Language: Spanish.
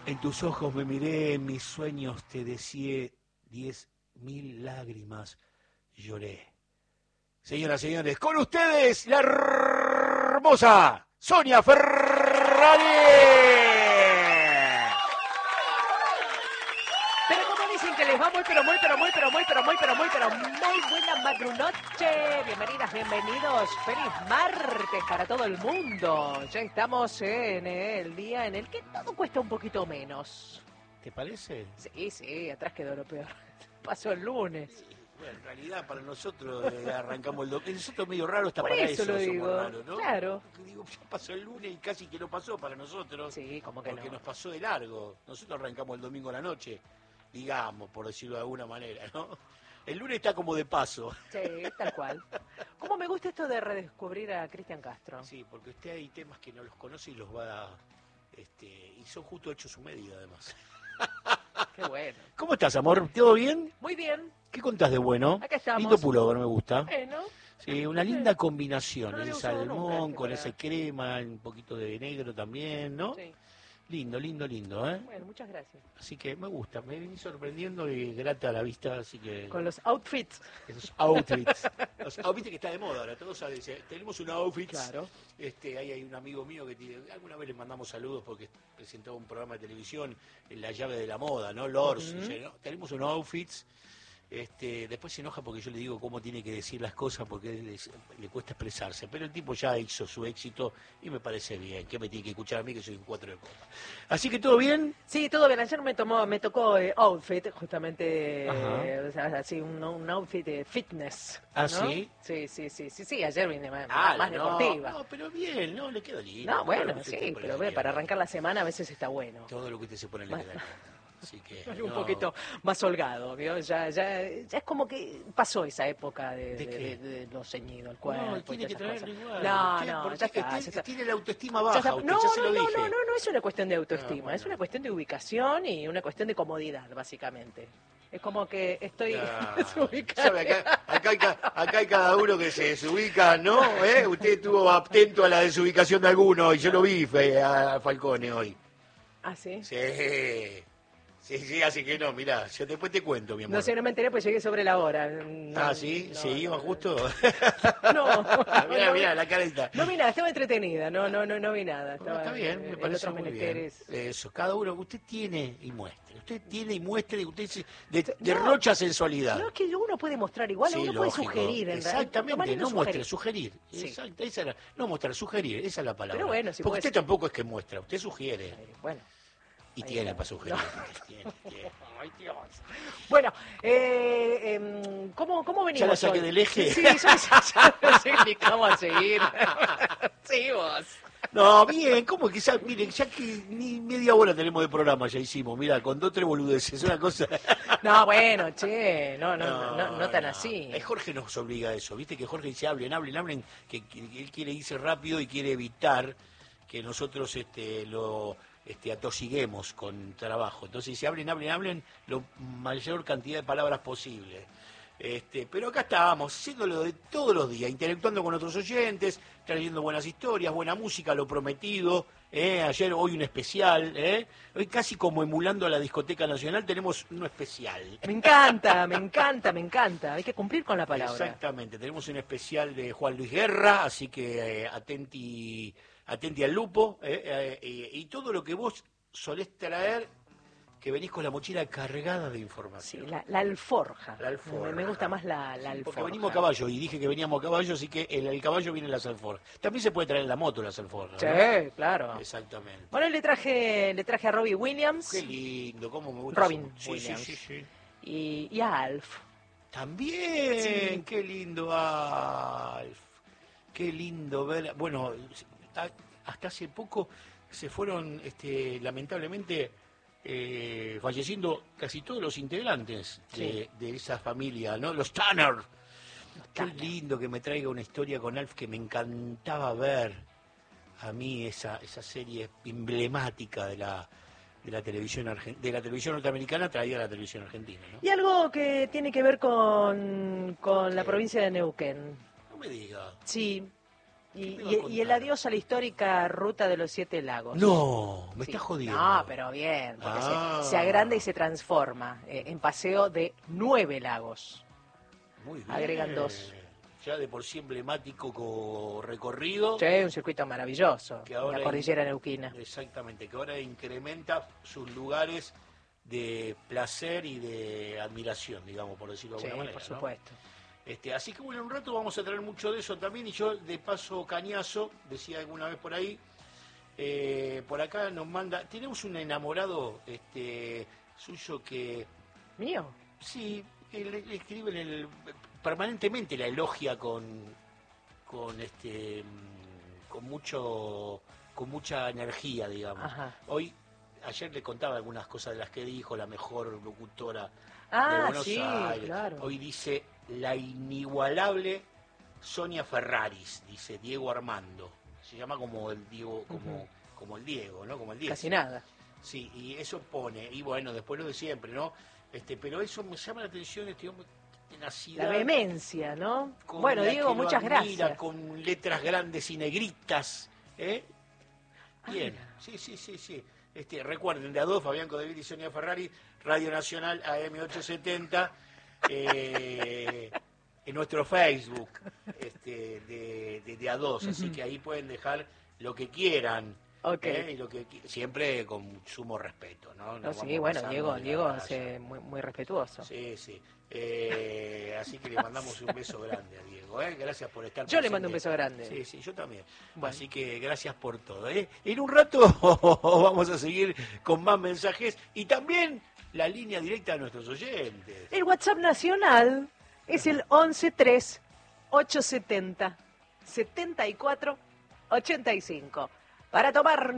En tus ojos me miré, en mis sueños te deseé, 10.000 lágrimas lloré. Señoras y señores, con ustedes la hermosa Sonia Ferrari. Pero como dicen que les va muy buena madrunoche. Bienvenidas, bienvenidos. Feliz martes para todo el mundo. Ya estamos en el día en el que todo cuesta un poquito menos. ¿Te parece? Sí, atrás quedó lo peor. Pasó el lunes. Bueno, en realidad para nosotros arrancamos el domingo. Nosotros medio raro está Por para eso lo digo, somos raros, ¿no? claro. Porque digo, ya pasó el lunes y casi que no pasó para nosotros. Sí, como que porque no. nos pasó de largo. Nosotros arrancamos el domingo a la noche, digamos, por decirlo de alguna manera, ¿no? El lunes está como de paso. Sí, tal cual. ¿Cómo me gusta esto de redescubrir a Cristian Castro? Sí, porque usted hay temas que no los conoce y los va a... y son justo hechos su medida, además. Qué bueno. ¿Cómo estás, amor? ¿Todo bien? Muy bien. ¿Qué contás de bueno? Acá estamos. Lindo pullover, me gusta. Bueno. Sí, una linda combinación. No lo El había usado salmón nunca, con para- ese crema, un poquito de negro también, ¿no? Sí. Lindo, ¿eh? Bueno, muchas gracias. Así que me gusta, me vení sorprendiendo y grata a la vista, así que... Con los outfits. Esos outfits. Viste que está de moda ahora, todos saben, tenemos un outfit. Claro. Ahí hay un amigo mío que tiene, alguna vez le mandamos saludos porque presentaba un programa de televisión, La llave de la moda, ¿no? Lors, dice, ¿no? Tenemos un outfits. Después se enoja porque yo le digo cómo tiene que decir las cosas porque le cuesta expresarse, pero el tipo ya hizo su éxito y me parece bien, que me tiene que escuchar a mí que soy un 4 de copa. Así que todo bien. Sí, todo bien. Ayer me tocó outfit, justamente, Ajá. o sea, así un outfit de fitness. ¿Ah, ¿no? sí? Sí, ayer vine más No, deportiva. no, pero bien, no, le queda lindo. No, Todo bueno, lo que usted sí, se pone pero le ve, queda para lindo. arrancar la semana a veces está bueno. Todo lo que usted se pone le queda lindo. Así que, Un no. poquito más holgado, ¿vio? Ya es como que pasó esa época ¿De qué? de lo ceñido, el cuerpo. No, y tiene que todas esas traerlo cosas. igual. No, Porque ya está. usted ya está. tiene la autoestima Ya baja, está. usted, No, ya se lo dije. no es una cuestión de autoestima, bueno. es una cuestión de ubicación y una cuestión de comodidad, básicamente. Es como que estoy desubicada. ¿Sabe? Acá hay cada uno que se desubica, ¿no? Usted estuvo atento a la desubicación de alguno y yo lo vi a Falcone hoy. ¿Ah, sí? Sí, así que no, mirá, yo después te cuento, mi amor. No sé, no me enteré, pues llegué sobre la hora. No, ¿Sí? no, ¿Se iba justo? No. Mirá, la carita. No vi nada, estaba entretenida, no vi nada. Bueno, Estaba está bien, me en parece otros muy bien. menesteres. Eso, cada uno, usted tiene y muestre. Usted tiene y muestre, y usted derrocha sensualidad. No, es que uno puede mostrar igual, Sí, uno lógico. puede sugerir. Exactamente, no muestre, sugerir. sugerir. Sí. Exacto, no mostrar, sugerir, esa es la palabra. Pero bueno, si porque puede usted ser. tampoco es que muestra, usted sugiere. Bueno. Y Ahí tiene está. para sugerir. No. Tiene. Ay, Dios. Bueno, ¿cómo venimos ¿Ya la saqué hoy? del eje? Sí, ya sé ni cómo seguir. Sí, vos. No, bien, ¿cómo que miren, ya que ni media hora tenemos de programa ya hicimos, mira, con 2 o 3 boludeces, una cosa. No, bueno, che, no tan así. Jorge nos obliga a eso, viste que Jorge dice hablen, que él quiere irse rápido y quiere evitar que nosotros lo atosiguemos con trabajo. Entonces dice hablen, lo mayor cantidad de palabras posible. Pero acá estábamos, haciéndolo de todos los días, interactuando con otros oyentes, trayendo buenas historias, buena música, lo prometido. Hoy un especial. Hoy casi como emulando a la Discoteca Nacional tenemos un especial. Me encanta. Hay que cumplir con la palabra. Exactamente, tenemos un especial de Juan Luis Guerra, así que atenti al lupo, y todo lo que vos solés traer, que venís con la mochila cargada de Sí, información. la alforja. La alforja. Me gusta más la Sí, alforja. porque venimos a caballo, y dije que veníamos a caballo, así que el caballo viene en las alforjas. También se puede traer en la moto las alforjas, Sí, ¿no? claro. Exactamente. Bueno, le traje a Robbie Williams Qué lindo, cómo me gusta. Robin Sí, Williams. sí. y a Alf. También, Sí. qué lindo, Alf. Qué lindo ver. Bueno, hasta hace poco se fueron, lamentablemente, falleciendo casi todos los integrantes de esa familia, ¿no? Los Tanner. Qué lindo que me traiga una historia con Alf que me encantaba ver. A mí esa serie emblemática de la televisión norteamericana traída a la televisión argentina, ¿no? Y algo que tiene que ver con la provincia de Neuquén. No me diga. Sí, Y el adiós a la histórica ruta de los 7 lagos. No, me Sí. estás jodiendo. No, pero bien, porque se Ah. agranda y se transforma en paseo de 9 lagos. Muy bien. Agregan 2. Ya de por sí emblemático recorrido. Sí, un circuito maravilloso, Que ahora la cordillera neuquina. Exactamente, que ahora incrementa sus lugares de placer y de admiración, digamos, por decirlo de Sí, alguna manera. por ¿no? supuesto. Así que bueno, en un rato vamos a traer mucho de eso también, y yo de paso cañazo, decía alguna vez por ahí, por acá nos manda, tenemos un enamorado suyo que, ¿Mío? sí, él escribe permanentemente la elogia con mucha energía, digamos. Ajá. Ayer le contaba algunas cosas de las que dijo, la mejor locutora de Ah, Buenos sí, Aires. claro. Hoy dice la inigualable Sonia Ferraris, dice Diego Armando. Se llama como el Diego, como el Diego, ¿no? Como el 10. Casi nada. Sí, y eso pone, y bueno, después lo de siempre, ¿no? Pero eso me llama la atención, este hombre, tenacidad. La vehemencia, ¿no? Con Bueno, la Diego, que lo muchas admira, gracias. con letras grandes y negritas, ¿eh? Bien, Ah. sí. Recuerden, de A2, Fabián Codevil y Sonia Ferrari, Radio Nacional AM870, en nuestro Facebook de A2, así que ahí pueden dejar lo que quieran, Ok. y siempre con sumo respeto, ¿no? No, Nos sí, vamos bueno, pasando de la Diego raya. es muy respetuoso. Sí. Así que le mandamos un beso grande a Diego, ¿eh? Gracias por estar Yo le presente. mando un beso grande. Sí, yo también. Bueno. Así que gracias por todo, ¿eh? En un rato vamos a seguir con más mensajes y también la línea directa de nuestros oyentes. El WhatsApp nacional es el 113 870 74 85. Para tomar